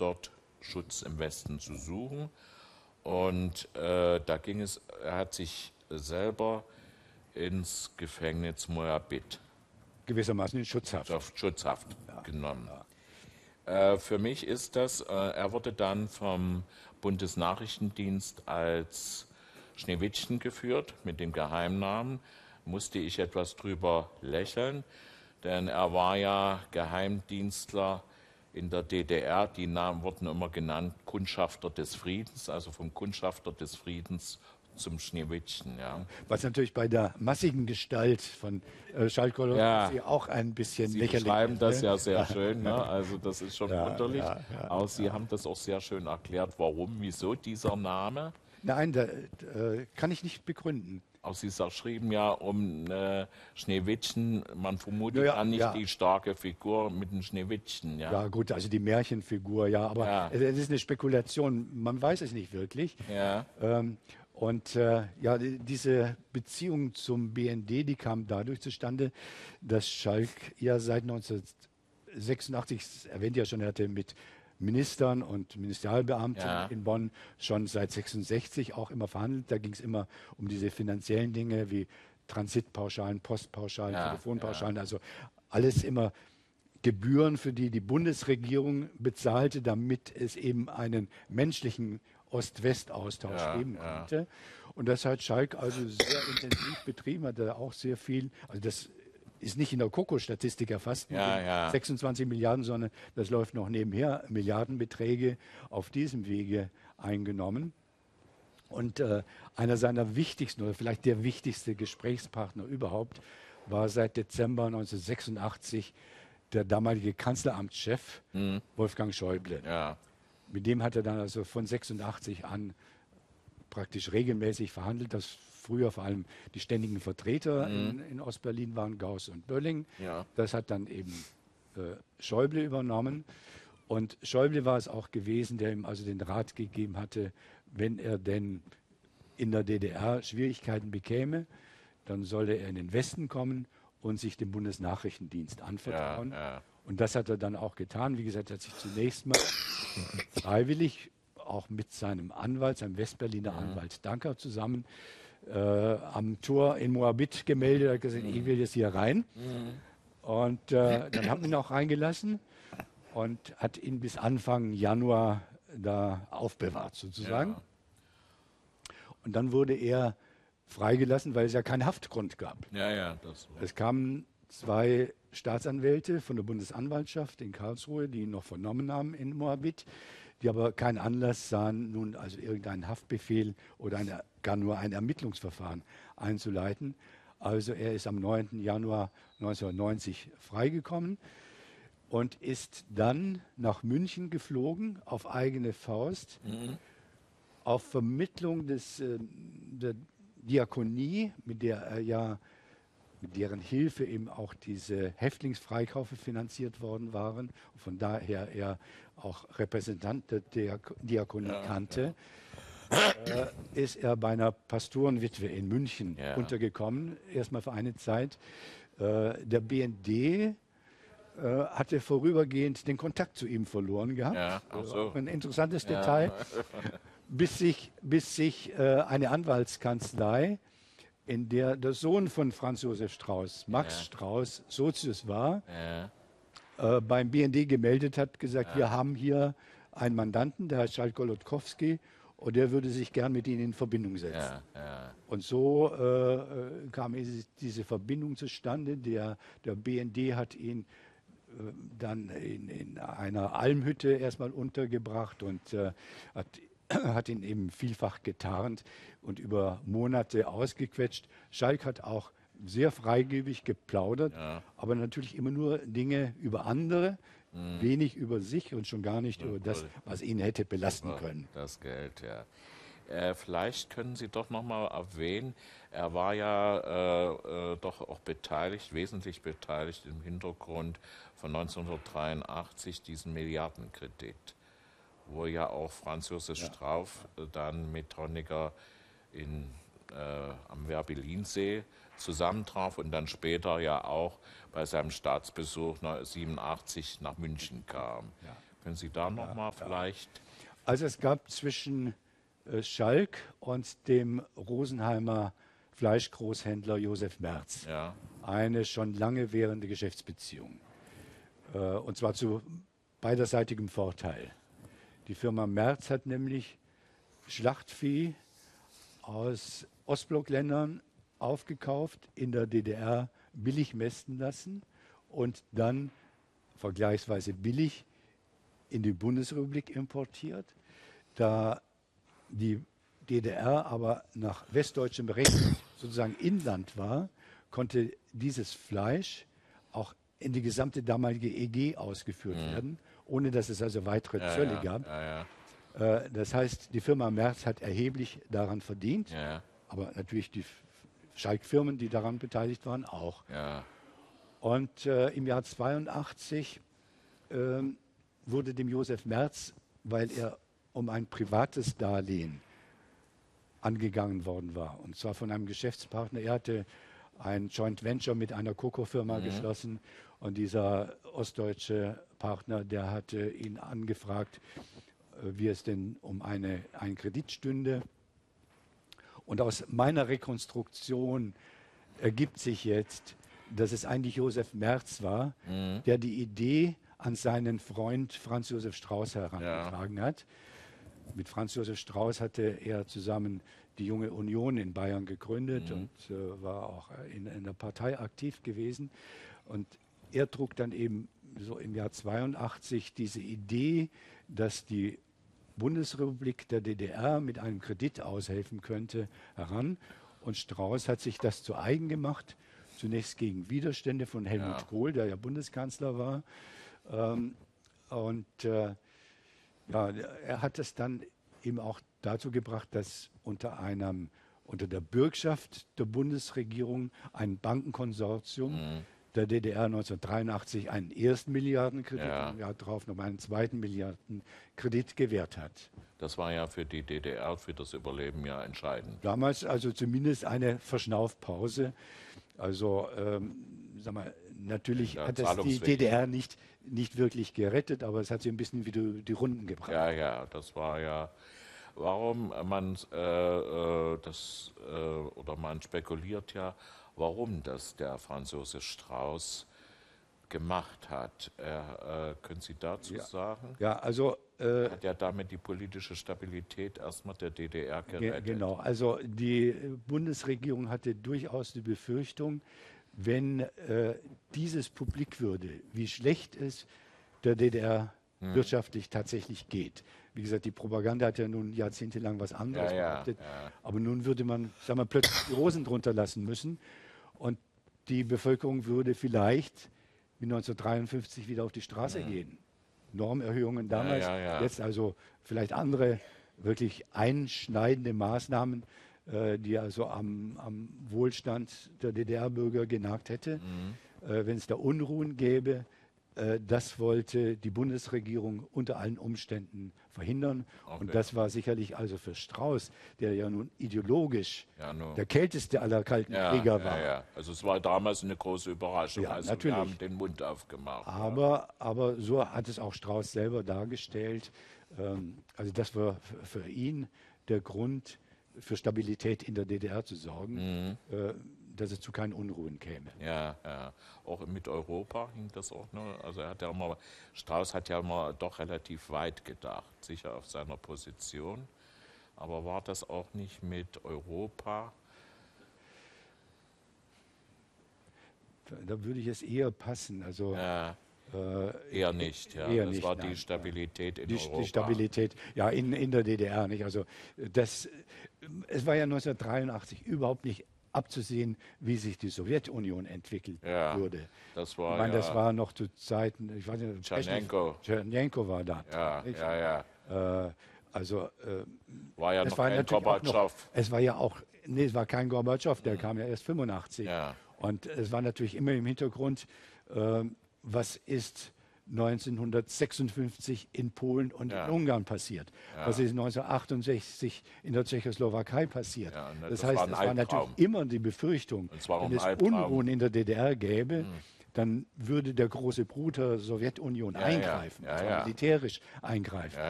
dort Schutz im Westen zu suchen. Und da ging es, er hat sich selber ins Gefängnis Moabit Gewissermaßen in Schutzhaft. auf Schutzhaft genommen. Für mich ist das, er wurde dann vom Bundesnachrichtendienst als Schneewittchen geführt mit dem Geheimnamen. Musste ich etwas drüber lächeln, denn er war ja Geheimdienstler in der DDR. Die Namen wurden immer genannt Kundschafter des Friedens, also vom Kundschafter des Friedens zum Schneewittchen. Ja. Was natürlich bei der massigen Gestalt von Schalk-Golod auch ein bisschen Sie lächerlich beschreiben ist. Das ja sehr schön, ne? Also das ist schon wunderlich. ja, Aber Sie haben das auch sehr schön erklärt, warum, wieso dieser Name. Nein, da kann ich nicht begründen. Auch Sie schrieben ja um Schneewittchen, man vermutet dann nicht die starke Figur mit dem Schneewittchen. Ja, Ja gut, also die Märchenfigur, aber es ist eine Spekulation, man weiß es nicht wirklich. Ja. Und diese Beziehung zum BND, die kam dadurch zustande, dass Schalk ja seit 1986, das erwähnt ja schon, er hatte mit Ministern und Ministerialbeamten in Bonn schon seit 1966 auch immer verhandelt. Da ging es immer um diese finanziellen Dinge wie Transitpauschalen, Postpauschalen, Telefonpauschalen, also alles immer Gebühren, für die die Bundesregierung bezahlte, damit es eben einen menschlichen Ost-West-Austausch geben konnte. Und das hat Schalk also sehr intensiv betrieben, hat er auch sehr viel, also das ist nicht in der Koko-Statistik erfasst, 26 Milliarden, sondern das läuft noch nebenher, Milliardenbeträge auf diesem Wege eingenommen. Und einer seiner wichtigsten oder vielleicht der wichtigste Gesprächspartner überhaupt war seit Dezember 1986 der damalige Kanzleramtschef Wolfgang Schäuble. Ja. Mit dem hat er dann also von 86 an praktisch regelmäßig verhandelt, dass früher vor allem die ständigen Vertreter in Ostberlin waren, Gauss und Bölling. Ja. Das hat dann eben Schäuble übernommen. Und Schäuble war es auch gewesen, der ihm also den Rat gegeben hatte, wenn er denn in der DDR Schwierigkeiten bekäme, dann solle er in den Westen kommen und sich dem Bundesnachrichtendienst anvertrauen. Und das hat er dann auch getan. Wie gesagt, er hat sich zunächst mal freiwillig, auch mit seinem Anwalt, seinem Westberliner Anwalt Danker zusammen, am Tor in Moabit gemeldet. Er hat gesagt, ich will jetzt hier rein. Und dann haben wir ihn auch reingelassen und hat ihn bis Anfang Januar da aufbewahrt sozusagen. Und dann wurde er freigelassen, weil es ja keinen Haftgrund gab. Es kamen 2 Staatsanwälte von der Bundesanwaltschaft in Karlsruhe, die ihn noch vernommen haben in Moabit, die aber keinen Anlass sahen, nun also irgendeinen Haftbefehl oder gar nur ein Ermittlungsverfahren einzuleiten. Also er ist am 9. Januar 1990 freigekommen und ist dann nach München geflogen auf eigene Faust, auf Vermittlung der Diakonie, mit der er mit deren Hilfe eben auch diese Häftlingsfreikaufe finanziert worden waren und von daher er auch Repräsentant der Diakonie kannte, ist er bei einer Pastorenwitwe in München untergekommen, erstmal für eine Zeit. Der BND hatte vorübergehend den Kontakt zu ihm verloren gehabt. Ein interessantes Detail. Bis sich eine Anwaltskanzlei, in der der Sohn von Franz Josef Strauß, Max Strauß, Sozius war, beim BND gemeldet hat, gesagt, wir haben hier einen Mandanten, der heißt Schalk-Golodkowski, und der würde sich gern mit Ihnen in Verbindung setzen. Und so kam diese Verbindung zustande. Der BND hat ihn dann in einer Almhütte erstmal untergebracht und hat ihn eben vielfach getarnt und über Monate ausgequetscht. Schalk hat auch sehr freigebig geplaudert, aber natürlich immer nur Dinge über andere, wenig über sich und schon gar nicht über das, was ihn hätte belasten können. Das Geld, vielleicht können Sie doch noch mal erwähnen, er war ja doch auch beteiligt, wesentlich beteiligt im Hintergrund von 1983, diesen Milliardenkredit, wo ja auch Franz Josef Strauß dann mit Honecker am Werbellinsee zusammentraf und dann später ja auch bei seinem Staatsbesuch 1987 nach München kam. Können Sie da nochmal vielleicht? Also es gab zwischen Schalk und dem Rosenheimer Fleischgroßhändler Josef Merz Ja, eine schon lange währende Geschäftsbeziehung. Und zwar zu beiderseitigem Vorteil. Die Firma Merz hat nämlich Schlachtvieh aus Ostblockländern aufgekauft, in der DDR billig mästen lassen und dann vergleichsweise billig in die Bundesrepublik importiert. Da die DDR aber nach westdeutschem Recht sozusagen Inland war, konnte dieses Fleisch auch in die gesamte damalige EG ausgeführt werden, ohne dass es also weitere Zölle gab. Das heißt, die Firma Merz hat erheblich daran verdient, aber natürlich die Schalk-Firmen, die daran beteiligt waren, auch. ja, Und im Jahr 82 wurde dem Josef Merz, weil er um ein privates Darlehen angegangen worden war, und zwar von einem Geschäftspartner. Er hatte ein Joint Venture mit einer Coco-Firma geschlossen und dieser ostdeutsche Partner, der hatte ihn angefragt, wie es denn um einen Kredit stünde. Und aus meiner Rekonstruktion ergibt sich jetzt, dass es eigentlich Josef Merz war, der die Idee an seinen Freund Franz Josef Strauß herangetragen hat. Mit Franz Josef Strauß hatte er zusammen die Junge Union in Bayern gegründet und war auch in der Partei aktiv gewesen. Und er trug dann eben so im Jahr 82 diese Idee, dass die Bundesrepublik der DDR mit einem Kredit aushelfen könnte, heran. Und Strauß hat sich das zu eigen gemacht, zunächst gegen Widerstände von Helmut Kohl, der ja Bundeskanzler war. Er hat es dann eben auch dazu gebracht, dass unter der Bürgschaft der Bundesregierung ein Bankenkonsortium der DDR 1983 einen ersten Milliardenkredit und im Jahr darauf noch einen zweiten Milliardenkredit gewährt hat. das war ja für die DDR, für das Überleben ja entscheidend. Damals also zumindest eine Verschnaufpause. Also natürlich hat das die DDR nicht wirklich gerettet, aber es hat sie ein bisschen wieder die Runden gebracht. Ja, das war ja, warum man man spekuliert ja, warum das der Franz Josef Strauß gemacht hat. Können Sie dazu sagen? Ja, also hat ja damit die politische Stabilität erstmal der DDR gerettet. Genau, also die Bundesregierung hatte durchaus die Befürchtung, wenn dieses publik würde, wie schlecht es der DDR wirtschaftlich tatsächlich geht. Wie gesagt, die Propaganda hat ja nun jahrzehntelang was anderes behauptet, aber nun würde man, plötzlich die Hosen drunter lassen müssen und die Bevölkerung würde vielleicht wie 1953 wieder auf die Straße gehen. Normerhöhungen damals, jetzt also vielleicht andere wirklich einschneidende Maßnahmen, die also am Wohlstand der DDR-Bürger genagt hätte. Wenn es da Unruhen gäbe, das wollte die Bundesregierung unter allen Umständen verhindern. Okay. Und das war sicherlich also für Strauß, der ja nun ideologisch der kälteste aller kalten Krieger war. Ja. Also es war damals eine große Überraschung. Ja, also natürlich. wir haben den Mund aufgemacht. Aber so hat es auch Strauß selber dargestellt. Also das war für ihn der Grund, für Stabilität in der DDR zu sorgen, dass es zu keinen Unruhen käme. Ja. Auch mit Europa hing das auch noch. Also Strauß hat ja immer doch relativ weit gedacht, sicher auf seiner Position. Aber war das auch nicht mit Europa? Da würde ich es eher passen. Also eher nicht, ja. Eher das nicht, war nein, die Stabilität in Europa. Die Stabilität, ja, in der DDR nicht. Also es war ja 1983 überhaupt nicht abzusehen, wie sich die Sowjetunion entwickelt würde. Das war, ich meine, das war noch zu Zeiten, ich weiß nicht, Tschernenko war da. Ja. War ja es noch war kein Gorbatschow. Es war kein Gorbatschow, der kam ja erst 85. Ja. Und es war natürlich immer im Hintergrund, was ist 1956 in Polen und in Ungarn passiert. Was ist 1968 in der Tschechoslowakei passiert. Das heißt, es war natürlich immer die Befürchtung, wenn es Unruhen in der DDR gäbe, dann würde der große Bruder Sowjetunion eingreifen, ja, und zwar ja. militärisch eingreifen. Ja,